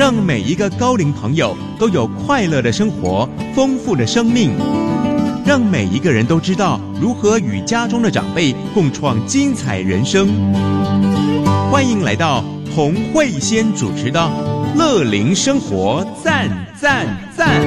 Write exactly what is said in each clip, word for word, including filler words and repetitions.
让每一个高龄朋友都有快乐的生活，丰富的生命，让每一个人都知道如何与家中的长辈共创精彩人生。欢迎来到洪慧仙主持的乐龄生活赞赞赞。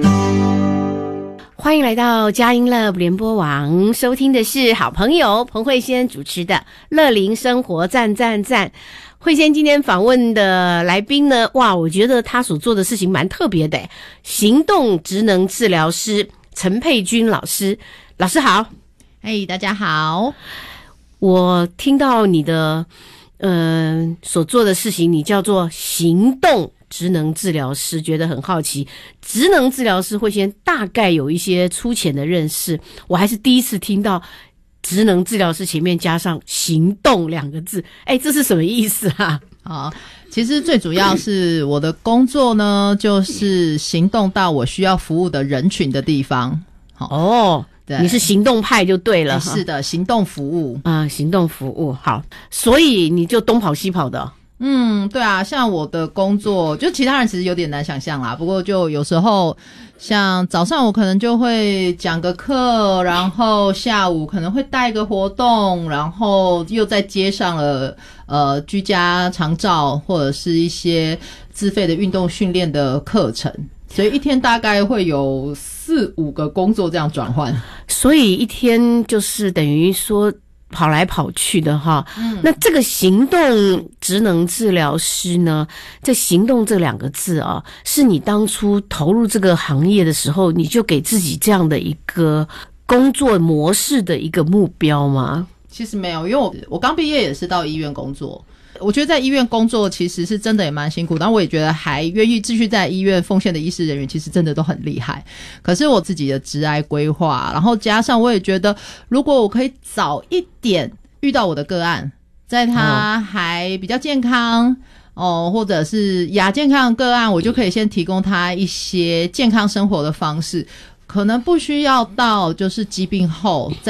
欢迎来到佳音乐联播网，收听的是好朋友彭慧仙主持的乐龄生活赞赞赞。慧仙今天访问的来宾呢，哇，我觉得他所做的事情蛮特别的，行动职能治疗师陈佩君老师。老师好。 嘿、hey, 大家好。 我听到你的呃所做的事情，你叫做行动职能治疗师，觉得很好奇。职能治疗师慧仙大概有一些粗浅的认识，我还是第一次听到职能治疗师前面加上行动两个字，哎，这是什么意思啊？ 好，其实最主要是我的工作呢，就是行动到我需要服务的人群的地方。 哦，你是行动派就对了。 是的，行动服务啊、呃，行动服务。好，所以你就东跑西跑的。 嗯，对啊，像我的工作，就其他人其实有点难想象啦。不过就有时候，像早上我可能就会讲个课，然后下午可能会带个活动，然后又再接上了呃居家长照或者是一些自费的运动训练的课程，所以一天大概会有四五个工作这样转换。 所以一天就是等于说跑来跑去的哈，嗯，那这个行动职能治疗师呢，这行动这两个字啊，是你当初投入这个行业的时候，你就给自己这样的一个工作模式的一个目标吗？ 其实没有，因为我我刚毕业也是到医院工作。我觉得在医院工作其实是真的也蛮辛苦，但我也觉得还愿意继续在医院奉献的医师人员其实真的都很厉害。可是我自己的职涯规划，然后加上我也觉得如果我可以早一点遇到我的个案，在他还比较健康哦，或者是亚健康的个案，我就可以先提供他一些健康生活的方式，可能不需要到就是疾病后再